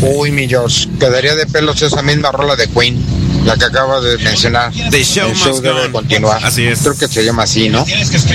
Uy, mi George, quedaría de pelos esa misma rola de Queen, la que acabas de mencionar. The Show El show Must debe Go. continuar. Así es. Creo que se llama así, ¿no?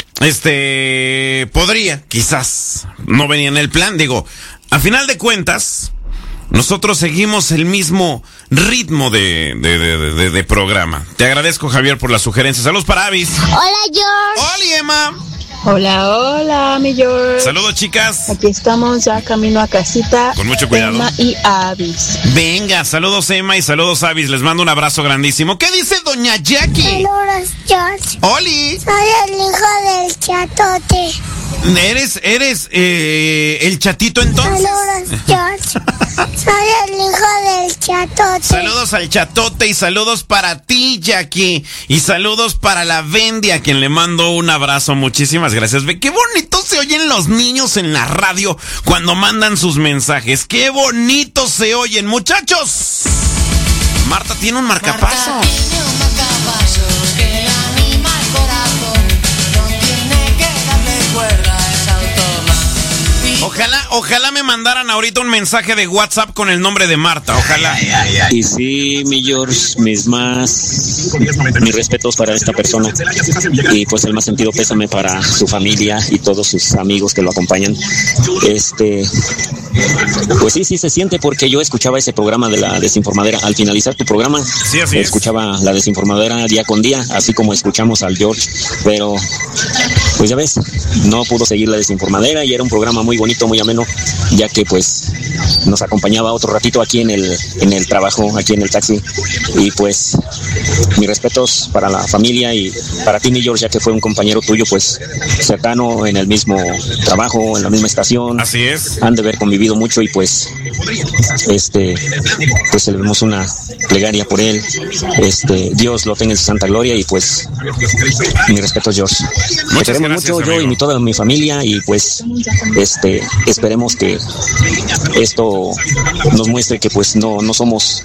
Podría, quizás. No venía en el plan, digo. A final de cuentas, nosotros seguimos el mismo ritmo de programa. Te agradezco, Javier, por la sugerencia. Saludos para Avis. Hola, George. Hola, Emma. Hola, mi George. Saludos, chicas. Aquí estamos ya camino a casita. Con mucho cuidado. Emma y Avis. Venga, saludos, Emma, y saludos, Avis. Les mando un abrazo grandísimo. ¿Qué dice doña Jackie? Saludos, George. Oli. Soy el hijo del chatote. ¿Eres el chatito entonces? Saludos, George. Soy el hijo del chatote. Saludos al chatote y saludos para ti, Jackie. Y saludos para la Bendy, a quien le mando un abrazo. Muchísimas gracias. Ve qué bonito se oyen los niños en la radio cuando mandan sus mensajes. Qué bonito se oyen, muchachos. Marta tiene un marcapaso. Marta tiene un marcapaso que le anima el corazón. No tiene que darle cuerda, es automático. Ojalá me mandaran ahorita un mensaje de WhatsApp con el nombre de Marta. Ojalá. Y sí, mi George, mis respetos para esta persona. Y pues el más sentido pésame para su familia y todos sus amigos que lo acompañan. Pues sí se siente, porque yo escuchaba ese programa de la desinformadera. Al finalizar tu programa, sí, así escuchaba la desinformadera día con día, así como escuchamos al George. Pero, pues ya ves, no pudo seguir la desinformadera y era un programa muy bonito, muy ameno, ya que pues nos acompañaba otro ratito aquí en el trabajo, aquí en el taxi. Y pues mis respetos para la familia y para ti, mi George, ya que fue un compañero tuyo pues cercano en el mismo trabajo, en la misma estación. Así es. Han de haber convivido mucho y pues pues celebramos una plegaria por él. Dios lo tenga en su santa gloria y pues mi respeto, George. Te queremos mucho, yo y toda mi familia, y pues esperemos que esto nos muestre que pues no somos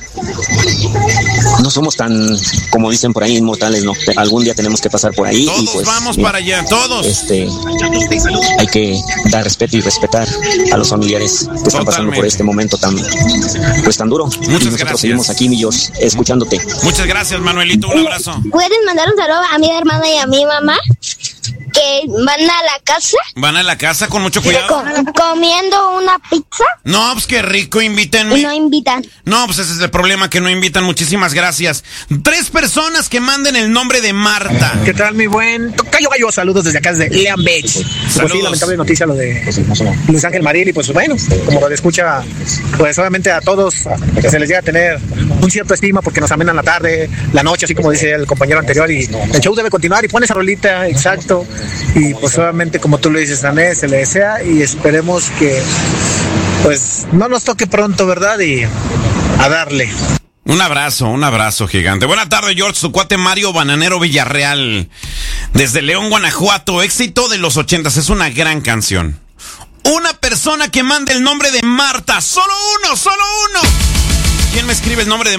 tan, como dicen por ahí, inmortales, ¿no? Algún día tenemos que pasar por ahí. Todos y pues vamos para allá, todos. Hay que dar respeto y respetar a los familiares que están pasando por este momento tan duro. Muchas y nosotros gracias. seguimos aquí, mi George, escuchándote. Muchas gracias, Manuelito, un abrazo. ¿Puedes mandar un saludo a mi hermana y a mi mamá? Que van a la casa. ¿Van a la casa con mucho cuidado? Comiendo una pizza. No, pues qué rico, invítenme. Y no invitan. No, pues ese es el problema, que no invitan. Muchísimas gracias. 3 personas que manden el nombre de Marta. ¿Qué tal, mi buen Tocayo Gallo? Saludos desde acá, desde Leon Beach. Pues sí, lamentable noticia lo de Luis Ángel Maril. Y pues bueno, como lo escucha, pues obviamente a todos que se les llega a tener un cierto estima, porque nos amenan la tarde, la noche, así como dice el compañero anterior. Y el show debe continuar, y pone esa rolita, exacto. Y pues obviamente, como tú lo dices, Ané, se le desea y esperemos que pues no nos toque pronto, ¿verdad? Y a darle. Un abrazo gigante. Buenas tardes, George. Su cuate Mario Bananero Villarreal, desde León, Guanajuato. Éxito de los 80s. Es una gran canción. Una persona que mande el nombre de Marta. Solo uno. ¿Quién me escribe el nombre de